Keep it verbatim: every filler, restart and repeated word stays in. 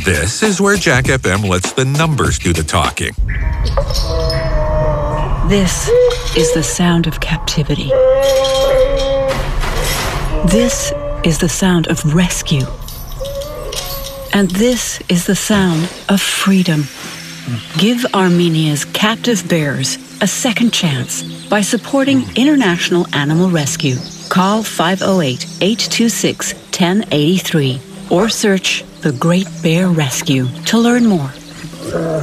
This is where Jack F M lets the numbers do the talking. This is the sound of captivity. This is the sound of rescue. And this is the sound of freedom. Give Armenia's captive bears a second chance by supporting International Animal Rescue. Call five oh eight, eight two six, one oh eight three or search The Great Bear Rescue to learn more.